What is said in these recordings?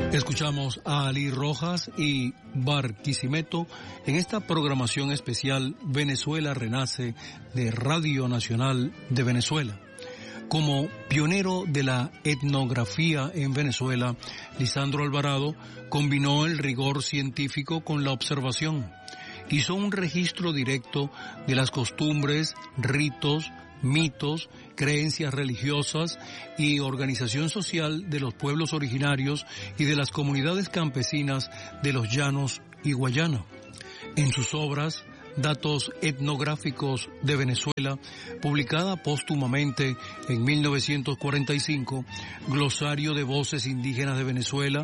Escuchamos a Ali Rojas y Barquisimeto en esta programación especial Venezuela Renace de Radio Nacional de Venezuela. Como pionero de la etnografía en Venezuela, Lisandro Alvarado combinó el rigor científico con la observación. Hizo un registro directo de las costumbres, ritos, mitos, creencias religiosas y organización social de los pueblos originarios y de las comunidades campesinas de los Llanos y Guayana. En sus obras, Datos etnográficos de Venezuela, publicada póstumamente en 1945, Glosario de Voces Indígenas de Venezuela,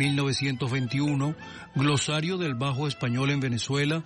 1921, Glosario del Bajo Español en Venezuela,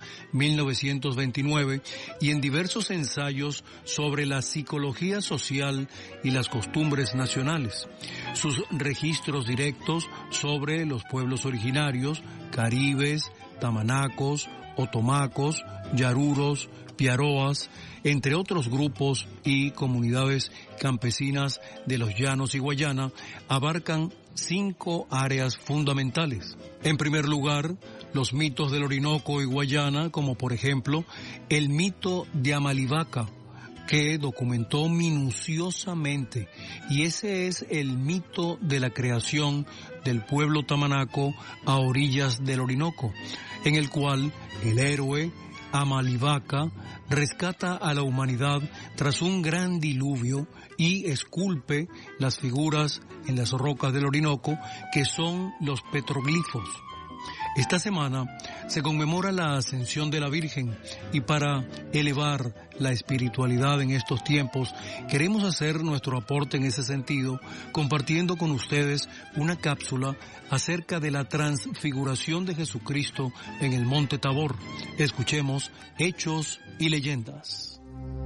1929, y en diversos ensayos sobre la psicología social y las costumbres nacionales. Sus registros directos sobre los pueblos originarios, caribes, tamanacos, otomacos, yaruros, piaroas, entre otros grupos y comunidades campesinas de los Llanos y Guayana, abarcan 5 áreas fundamentales. En primer lugar, los mitos del Orinoco y Guayana, como por ejemplo el mito de Amalivaca, que documentó minuciosamente, y ese es el mito de la creación del pueblo tamanaco a orillas del Orinoco, en el cual el héroe Amalivaca rescata a la humanidad tras un gran diluvio y esculpe las figuras en las rocas del Orinoco, que son los petroglifos. Esta semana se conmemora la ascensión de la Virgen, y para elevar la espiritualidad en estos tiempos queremos hacer nuestro aporte en ese sentido, compartiendo con ustedes una cápsula acerca de la transfiguración de Jesucristo en el Monte Tabor. Escuchemos Hechos y Leyendas.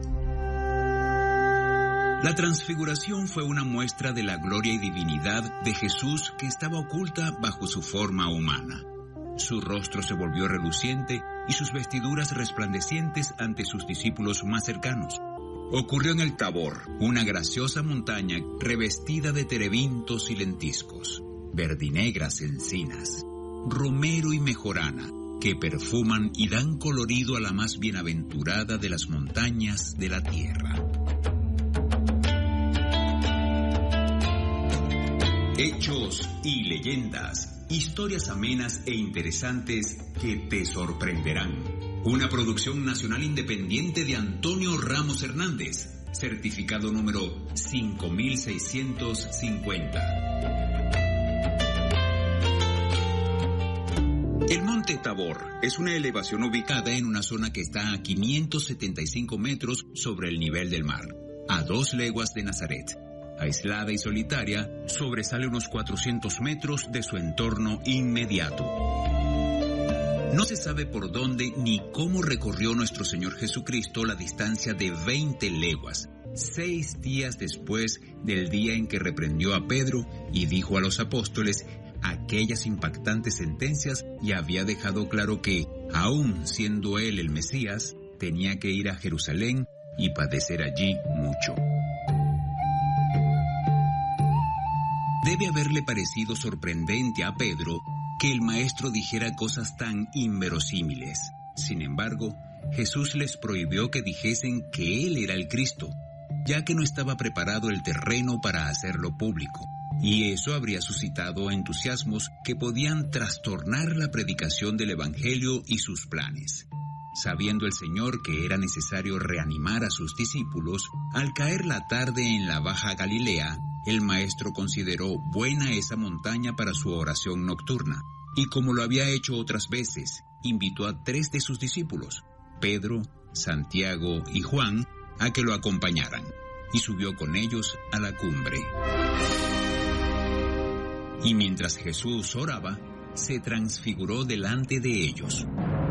La transfiguración fue una muestra de la gloria y divinidad de Jesús que estaba oculta bajo su forma humana. Su rostro se volvió reluciente y sus vestiduras resplandecientes ante sus discípulos más cercanos. Ocurrió en el Tabor, una graciosa montaña revestida de terebintos y lentiscos, verdinegras encinas, romero y mejorana, que perfuman y dan colorido a la más bienaventurada de las montañas de la tierra. Hechos y leyendas. Historias amenas e interesantes que te sorprenderán. Una producción nacional independiente de Antonio Ramos Hernández, certificado número 5650. El Monte Tabor es una elevación ubicada en una zona que está a 575 metros sobre el nivel del mar, a 2 leguas de Nazaret. Aislada y solitaria, sobresale unos 400 metros de su entorno inmediato. No se sabe por dónde ni cómo recorrió nuestro Señor Jesucristo la distancia de 20 leguas, 6 días después del día en que reprendió a Pedro y dijo a los apóstoles aquellas impactantes sentencias, y había dejado claro que, aun siendo él el Mesías, tenía que ir a Jerusalén y padecer allí mucho. Debe haberle parecido sorprendente a Pedro que el maestro dijera cosas tan inverosímiles. Sin embargo, Jesús les prohibió que dijesen que él era el Cristo, ya que no estaba preparado el terreno para hacerlo público, y eso habría suscitado entusiasmos que podían trastornar la predicación del Evangelio y sus planes. Sabiendo el Señor que era necesario reanimar a sus discípulos, al caer la tarde en la Baja Galilea, el maestro consideró buena esa montaña para su oración nocturna, y como lo había hecho otras veces, invitó a 3 de sus discípulos, Pedro, Santiago y Juan, a que lo acompañaran, y subió con ellos a la cumbre. Y mientras Jesús oraba, se transfiguró delante de ellos.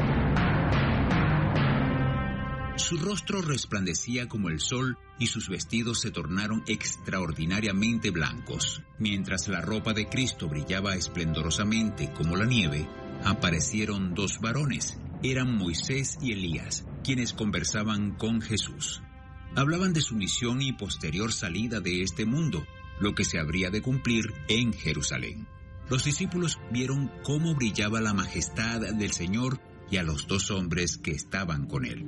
Su rostro resplandecía como el sol y sus vestidos se tornaron extraordinariamente blancos. Mientras la ropa de Cristo brillaba esplendorosamente como la nieve, aparecieron 2 varones. Eran Moisés y Elías, quienes conversaban con Jesús. Hablaban de su misión y posterior salida de este mundo, lo que se habría de cumplir en Jerusalén. los discípulos vieron cómo brillaba la majestad del Señor y a los 2 hombres que estaban con él.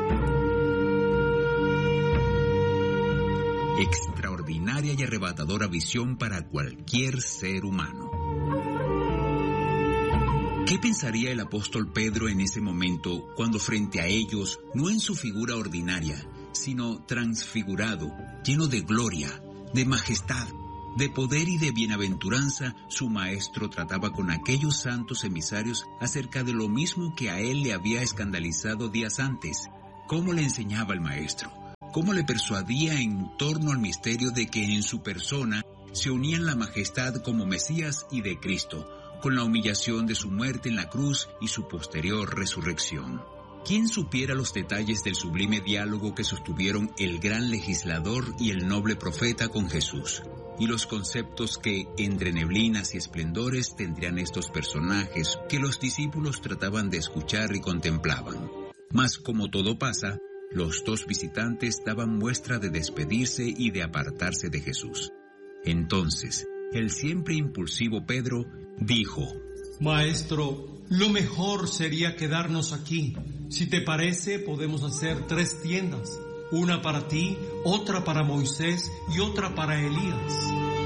Extraordinaria y arrebatadora visión para cualquier ser humano. ¿Qué pensaría el apóstol Pedro en ese momento cuando frente a ellos, no en su figura ordinaria, sino transfigurado, lleno de gloria, de majestad, de poder y de bienaventuranza, su maestro trataba con aquellos santos emisarios acerca de lo mismo que a él le había escandalizado días antes? ¿Cómo le enseñaba el maestro? ¿Cómo le persuadía en torno al misterio de que en su persona se unían la majestad como Mesías y de Cristo, con la humillación de su muerte en la cruz y su posterior resurrección? ¿Quién supiera los detalles del sublime diálogo que sostuvieron el gran legislador y el noble profeta con Jesús, y los conceptos que, entre neblinas y esplendores, tendrían estos personajes que los discípulos trataban de escuchar y contemplaban? Mas como todo pasa, los 2 visitantes daban muestra de despedirse y de apartarse de Jesús. Entonces, el siempre impulsivo Pedro dijo: Maestro, lo mejor sería quedarnos aquí. Si te parece, podemos hacer 3 tiendas. Una para ti, otra para Moisés y otra para Elías.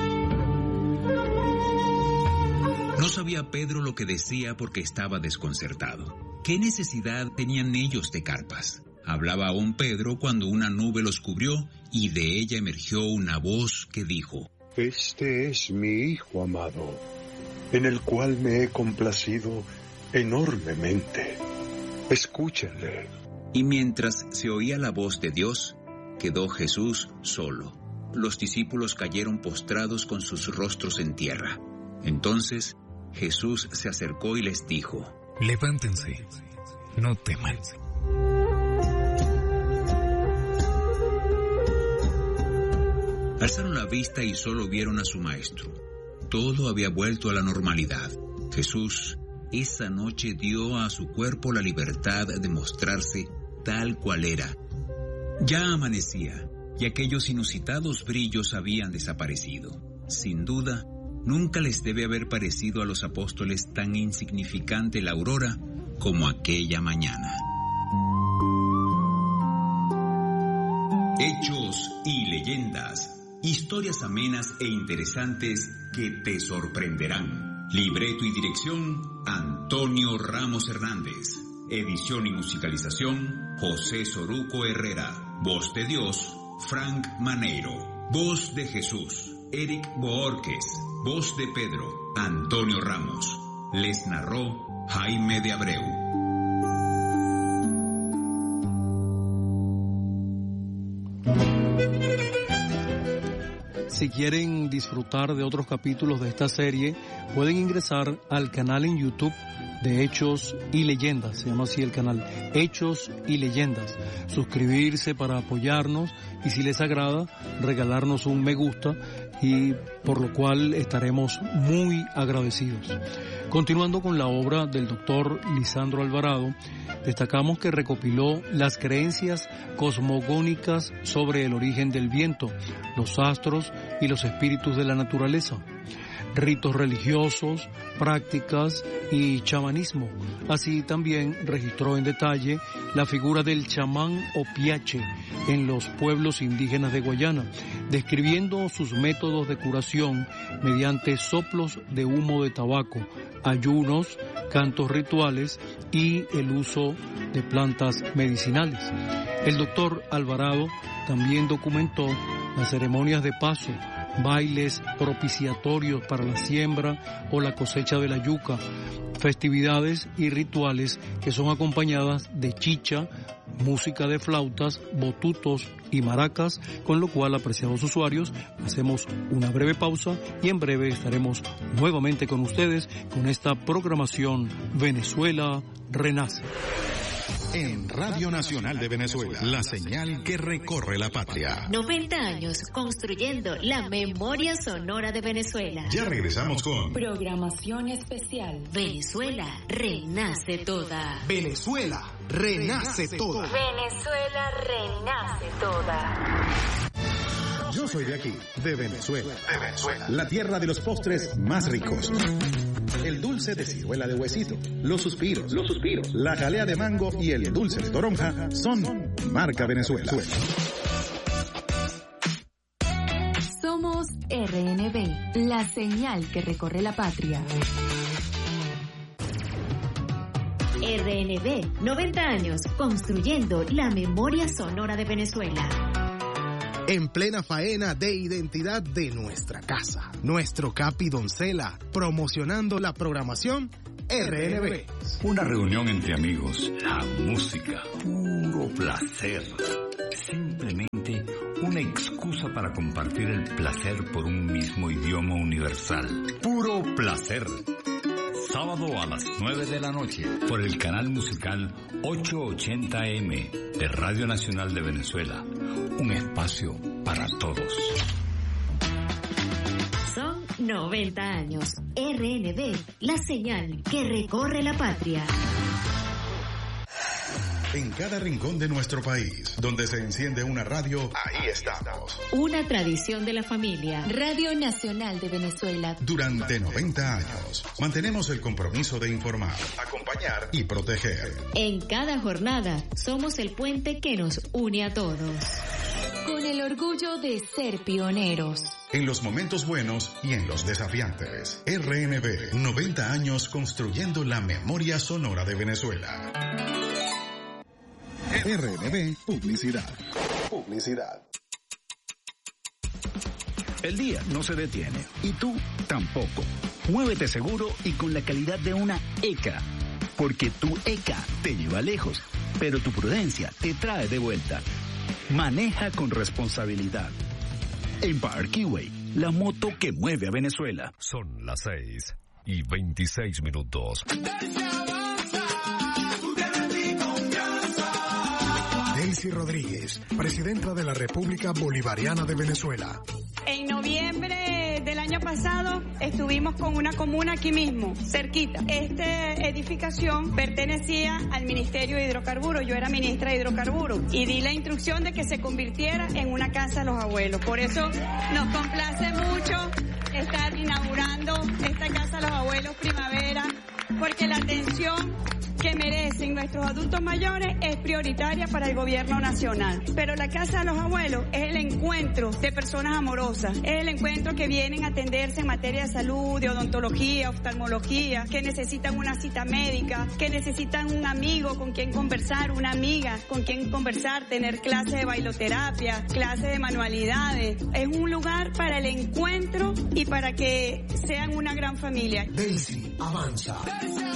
No sabía Pedro lo que decía porque estaba desconcertado. ¿Qué necesidad tenían ellos de carpas? Hablaba aún Pedro cuando una nube los cubrió y de ella emergió una voz que dijo: Este es mi Hijo amado, en el cual me he complacido enormemente. Escúchenle. Y mientras se oía la voz de Dios, quedó Jesús solo. Los discípulos cayeron postrados con sus rostros en tierra. Entonces Jesús se acercó y les dijo: Levántense, no teman. Alzaron la vista y solo vieron a su maestro. Todo había vuelto a la normalidad. Jesús esa noche dio a su cuerpo la libertad de mostrarse tal cual era. Ya amanecía y aquellos inusitados brillos habían desaparecido. Sin duda, nunca les debe haber parecido a los apóstoles tan insignificante la aurora como aquella mañana. Hechos y leyendas. Historias amenas e interesantes que te sorprenderán. Libreto y dirección, Antonio Ramos Hernández. Edición y musicalización, José Soruco Herrera. Voz de Dios, Frank Maneiro. Voz de Jesús, Eric Boorques. Voz de Pedro, Antonio Ramos. Les narró Jaime de Abreu. Si quieren disfrutar de otros capítulos de esta serie, pueden ingresar al canal en YouTube de Hechos y Leyendas. Se llama así el canal, Hechos y Leyendas. Suscribirse para apoyarnos y, si les agrada, regalarnos un me gusta, y por lo cual estaremos muy agradecidos. Continuando con la obra del doctor Lisandro Alvarado, destacamos que recopiló las creencias cosmogónicas sobre el origen del viento, los astros y los espíritus de la naturaleza, ritos religiosos, prácticas y chamanismo. Así también registró en detalle la figura del chamán o piache en los pueblos indígenas de Guayana, describiendo sus métodos de curación mediante soplos de humo de tabaco, ayunos, cantos rituales y el uso de plantas medicinales. El doctor Alvarado también documentó las ceremonias de paso, bailes propiciatorios para la siembra o la cosecha de la yuca, festividades y rituales que son acompañadas de chicha, música de flautas, botutos y maracas, con lo cual, apreciados usuarios, hacemos una breve pausa y en breve estaremos nuevamente con ustedes con esta programación Venezuela Renace. En Radio Nacional de Venezuela, la señal que recorre la patria. 90 años construyendo la memoria sonora de Venezuela. Ya regresamos con programación especial. Venezuela renace toda. Venezuela renace toda. Venezuela renace toda. Yo soy de aquí, de Venezuela. La tierra de los postres más ricos. El dulce de ciruela de huesito, los suspiros, la jalea de mango y el dulce de toronja son marca Venezuela. Somos RNB, la señal que recorre la patria. RNB, 90 años, construyendo la memoria sonora de Venezuela. En plena faena de identidad de nuestra casa, nuestro Capi Doncella, promocionando la programación RNB. Una reunión entre amigos, la música, puro placer. Simplemente una excusa para compartir el placer por un mismo idioma universal. Puro placer. Sábado a las 9 de la noche por el canal musical 880M de Radio Nacional de Venezuela. Un espacio para todos. Son 90 años. RNB, la señal que recorre la patria. En cada rincón de nuestro país, donde se enciende una radio, ahí estamos. Una tradición de la familia. Radio Nacional de Venezuela. Durante 90 años, mantenemos el compromiso de informar, acompañar y proteger. En cada jornada, somos el puente que nos une a todos. Con el orgullo de ser pioneros. En los momentos buenos y en los desafiantes. RNB, 90 años construyendo la memoria sonora de Venezuela. RNB Publicidad. El día no se detiene y tú tampoco. Muévete seguro y con la calidad de una ECA. Porque tu ECA te lleva lejos, pero tu prudencia te trae de vuelta. Maneja con responsabilidad. Empire Keyway, la moto que mueve a Venezuela. Son las 6:26. Delcy Rodríguez, presidenta de la República Bolivariana de Venezuela. En noviembre del año pasado estuvimos con una comuna aquí mismo, cerquita. Esta edificación pertenecía al Ministerio de Hidrocarburos. Yo era ministra de Hidrocarburos y di la instrucción de que se convirtiera en una casa de los abuelos. Por eso nos complace mucho estar inaugurando esta casa de los abuelos Primavera, porque la atención que merecen nuestros adultos mayores es prioritaria para el gobierno nacional. Pero la Casa de los Abuelos es el encuentro de personas amorosas, es el encuentro que vienen a atenderse en materia de salud, de odontología, oftalmología, que necesitan una cita médica, que necesitan un amigo con quien conversar, una amiga con quien conversar, tener clases de bailoterapia, clases de manualidades. Es un lugar para el encuentro y para que sean una gran familia. Delcy avanza.